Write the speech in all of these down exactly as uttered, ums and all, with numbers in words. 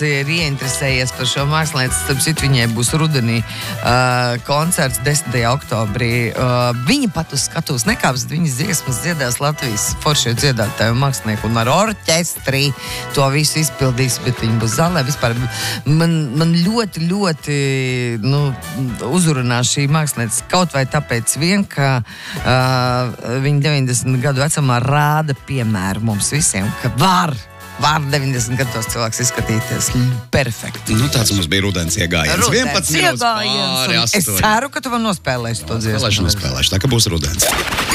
ir ieinteresējies par šo mākslinieci, starp citu viņai būs rudenī uh, koncerts desmitajā oktobrī. Uh, viņa pat uz skatuves nekāps, viņas dziesmas dziedās Latvijas foršie dziedātāju mākslinieku un ar orķestri to visu izpildīs, bet viņa būs zālē. Vispār man, man ļoti, ļoti nu, uzrunā šī mākslinieca kaut vai tāpēc vien, ka uh, viņa deviņdesmit gadu vecumā rāda piemēru mums visiem, ka var Var deviņdesmit gados cilvēks izskatīties perfekti. Nu, tāds mums bija rudens iegājiens. Rudens iegājiens. Es ceru, ka tu vēl nospēlēsi to dziesmu. Spēlēšu, nospēlēšu, tā ka būs rudens.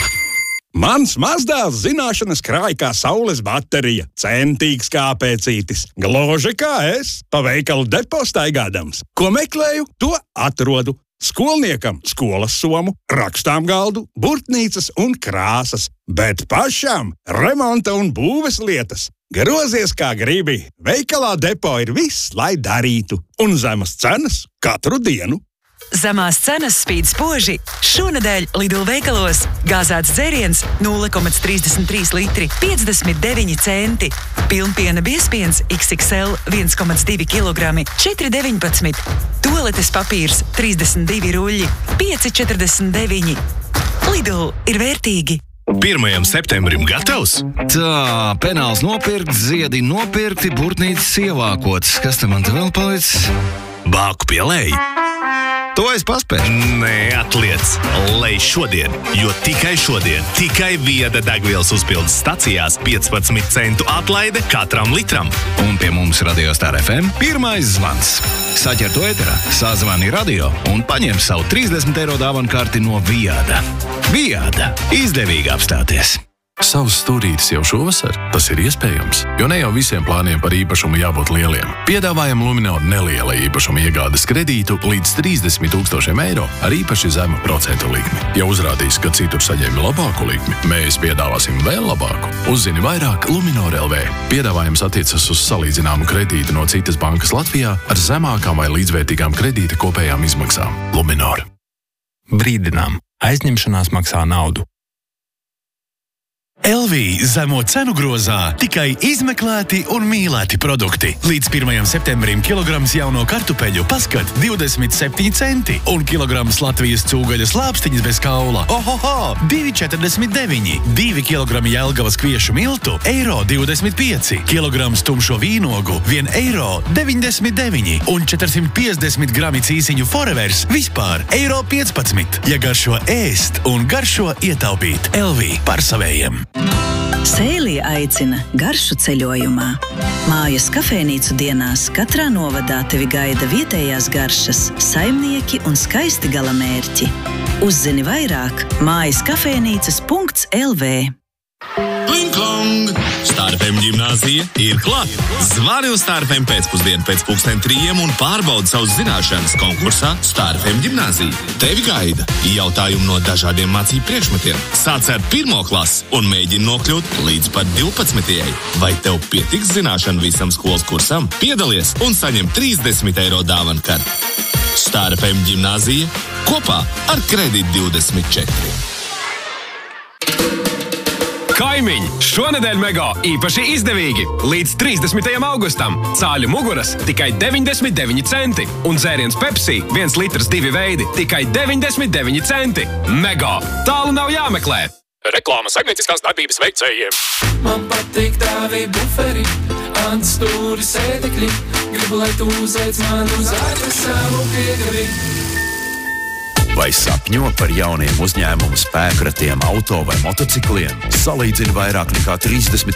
Mans mazdēls zināšanas krāj kā saules baterija, centīgs kā pēcītis, gloži kā es, pa veikalu depo staigādams. Ko meklēju, to atrodu. Skolniekam skolas somu, rakstām galdu, burtnīcas un krāsas, bet pašam remonta un būves lietas. Grozies kā gribi, veikalā depo ir viss, lai darītu, un zemas cenas katru dienu. Zemās cenas spīd spoži. Šonedēļ Lidl veikalos gāzēts dzēriens nulle komats trīsdesmit trīs litri, piecdesmit deviņi centi. Pilnpiena biezpiens iks iks el viens komats divi kilogrami, četri deviņpadsmit. Tualetes papīrs trīsdesmit divi ruļļi, pieci četrdesmit deviņi. Lidl ir vērtīgi. pirmajam septembrim gatavs? Tā, penāls nopirkt, ziedi nopirkti, burtnītes ievākots. Kas te man te vēl palicis? Bāku pielēji. To es paspēju. Neatliec, lej šodien, jo tikai šodien, tikai Vieda degvielas uzpildes stacijās piecpadsmit centu atlaide katram litram. Un pie mums Radio Star F M pirmais zvans. Saķer to ēterā, sazvani radio un paņem savu trīsdesmit eiro dāvanu karti no Vieda. Vieda. Izdevīgi apstāties. Savs stūrītis jau šovasar? Tas ir iespējams, jo ne jau visiem plāniem par īpašumu jābūt lieliem. Piedāvājam Luminor neliela īpašuma iegādes kredītu līdz trīsdesmit tūkstošiem eiro ar īpaši zemu procentu likmi. Ja uzrādīs, ka citur saņēmi labāku likmi, mēs piedāvāsim vēl labāku. Uzzini vairāk Luminor L V. Piedāvājums attiecas uz salīdzināmu kredītu no citas bankas Latvijā ar zemākām vai līdzvērtīgām kredīta kopējām izmaksām. Luminor. Brīdinām. Aizņemšanās maksā naudu. L V zemo cenu grozā tikai izmeklēti un mīlēti produkti. Līdz pirmajam septembrim kilograms jauno kartupeļu paskat divdesmit septiņi centi un kilograms Latvijas cūgaļas lāpstiņas bez kaula. Ohoho! divi četrdesmit deviņi. divi kilogrami Jelgavas kviešu miltu, eiro divdesmit pieci. Kilograms tumšo vīnogu, vien eiro deviņdesmit deviņi. Un četrsimt piecdesmit grami cīsiņu Forevers vispār eiro piecpadsmit. Ja garšo ēst un garšo ietaupīt. L V par savējiem. Sēlija aicina garšu ceļojumā. Mājas kafejnīcu dienās katrā novadā tevi gaida vietējās garšas, saimnieki un skaisti galamērķi. Uzzini vairāk mājas kafejnīcas punkts L V. Kling-klong! Star F M ģimnāzija ir klāt! Zvani uz Star F M pēcpusdienu pēc pulksten trījiem un pārbaudi savus zināšanas konkursā Star F M ģimnāzija. Tevi gaida jautājumi no dažādiem mācību priekšmetiem. Sāc ar pirmo klasi un mēģini nokļūt līdz pat divpadsmitajai. Vai tev pietiks zināšanu visam skolas kursam? Piedalies un saņem trīsdesmit eiro dāvanu karti. Star F M ģimnāzija kopā ar Kredīt divdesmit četri. Kaimiņi, šonedēļ Mego īpaši izdevīgi. Līdz trīsdesmitajam augustam cāļu muguras tikai deviņdesmit deviņi centi un dzēriens Pepsi viens litrs divi veidi tikai deviņdesmit deviņi centi. Mego, tālu nav jāmeklē. Reklāma saimnieciskās darbības veicējiem. Man patīk tavi buferi, antstūri sēdekļi. Gribu, lai tu uzveic man uz ārpus savu piegavi. Vai sapņo par jauniem uzņēmumu spēkratiem, auto vai motocikliem? Salīdzini vairāk nekā trīsdesmit